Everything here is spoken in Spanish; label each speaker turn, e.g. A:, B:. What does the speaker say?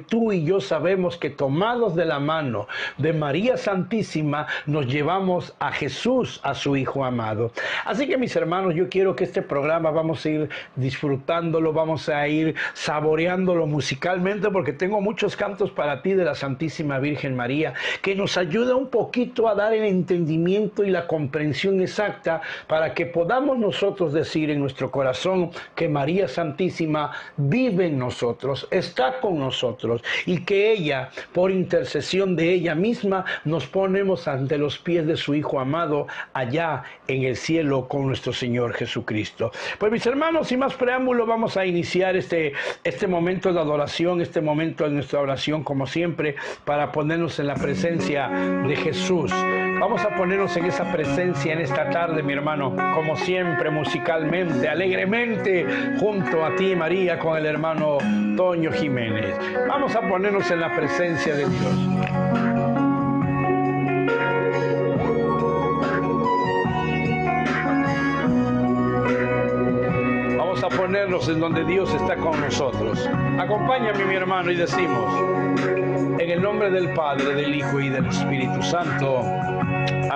A: tú y yo sabemos que tomados de la mano de María Santísima nos llevamos a Jesús, a su Hijo amado. Así que mis hermanos, yo quiero que este programa vamos a ir disfrutándolo, vamos a ir saboreándolo musicalmente, porque tengo muchos cantos para ti de la Santísima Virgen María que nos ayuda un poquito a dar el entendimiento y la comprensión exacta para que podamos nosotros decir en nuestro corazón que María Santísima vive en nosotros, está con nosotros, y que ella, por intercesión de ella misma, nos ponemos ante los pies de su Hijo amado allá en el cielo con nuestro Señor Jesucristo. Pues mis hermanos, sin más preámbulo, vamos a iniciar este momento de adoración, este momento de nuestra oración, como siempre, para ponernos en la presencia de Jesús. Vamos a ponernos en esa presencia en esta tarde, mi hermano, como siempre, musicalmente, alegremente, junto a ti, María, con el hermano Toño Jiménez. Vamos a ponernos en la presencia de Dios. Vamos a ponernos en donde Dios está con nosotros. Acompáñame, mi hermano, y decimos: en el nombre del Padre, del Hijo y del Espíritu Santo.